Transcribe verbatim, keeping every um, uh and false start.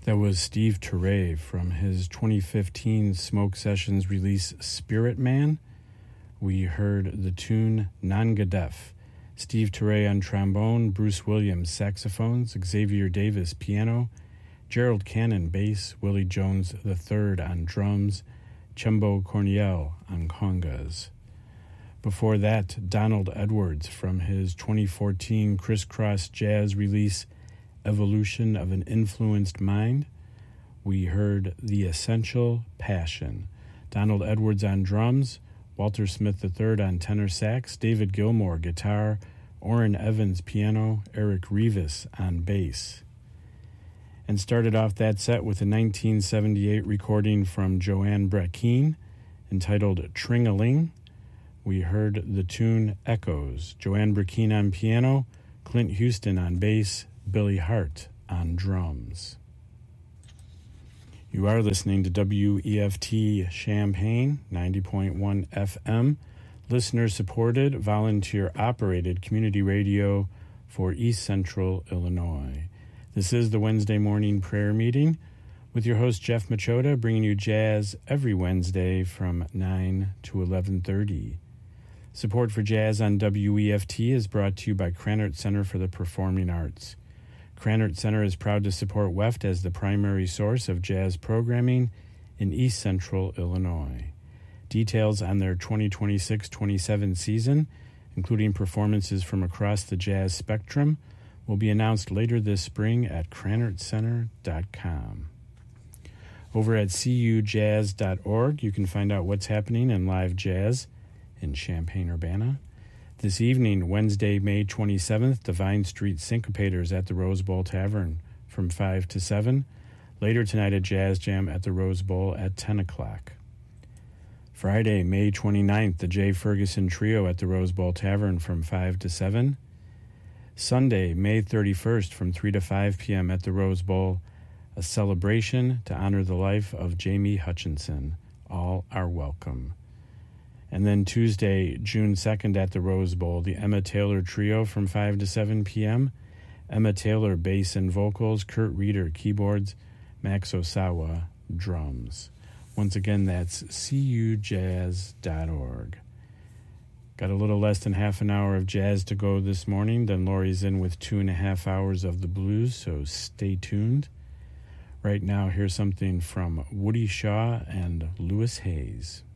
That was Steve Turre from his twenty fifteen Smoke Sessions release Spirit Man. We heard the tune Nangadef. Steve Turre on trombone, Bruce Williams saxophones, Xavier Davis piano, Gerald Cannon bass, Willie Jones the third on drums, Chumbo Corniel on congas. Before that, Donald Edwards from his twenty fourteen Crisscross Jazz release Evolution of an Influenced Mind. We heard The Essential Passion. Donald Edwards on drums, Walter Smith the third on tenor sax, David Gilmour guitar, Orrin Evans piano, Eric Rivas on bass. And started off that set with a nineteen seventy-eight recording from Joanne Brackeen entitled Tring-a-Ling. We heard the tune Echoes. Joanne Brackeen on piano, Clint Houston on bass, Billy Hart on drums. You are listening to W E F T Champaign, ninety point one F M, listener-supported, volunteer-operated community radio for East Central Illinois. This is the Wednesday morning prayer meeting with your host, Jeff Machota, bringing you jazz every Wednesday from nine to eleven thirty. Support for jazz on W E F T is brought to you by Krannert Center for the Performing Arts. Krannert Center is proud to support W E F T as the primary source of jazz programming in East Central Illinois. Details on their twenty twenty-six twenty-seven season, including performances from across the jazz spectrum, will be announced later this spring at krannert center dot com. Over at c u jazz dot org, you can find out what's happening in live jazz in Champaign-Urbana. This evening, Wednesday, May twenty-seventh, Divine Street Syncopators at the Rose Bowl Tavern from five to seven. Later tonight, a jazz jam at the Rose Bowl at ten o'clock. Friday, May twenty-ninth, the Jay Ferguson Trio at the Rose Bowl Tavern from five to seven. Sunday, May thirty-first, from three to five p.m. at the Rose Bowl, a celebration to honor the life of Jamie Hutchinson. All are welcome. And then Tuesday, June second at the Rose Bowl, the Emma Taylor Trio from five to seven p.m. Emma Taylor, bass and vocals, Kurt Reeder, keyboards, Max Osawa, drums. Once again, that's c u jazz dot org. Got a little less than half an hour of jazz to go this morning. Then Lori's in with two and a half hours of the blues, so stay tuned. Right now, here's something from Woody Shaw and Louis Hayes.